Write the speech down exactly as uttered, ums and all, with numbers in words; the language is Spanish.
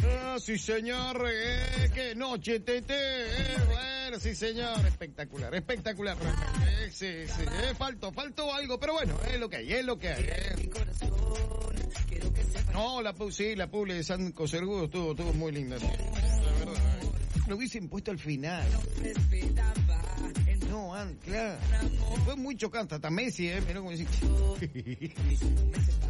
Ah, sí, señor. Eh, qué noche, Tete. Eh, bueno, sí, señor. Espectacular, espectacular. Eh, sí, sí. Eh, faltó, faltó algo, pero bueno, es lo que hay, es lo que hay. Eh. No, la pu sí, la publi de San Cosergudo estuvo, estuvo muy linda. Sí, la verdad. Eh. Lo hubiesen puesto al final. No, ah, claro. Fue muy chocante. Hasta Messi, eh. Mirá cómo dice.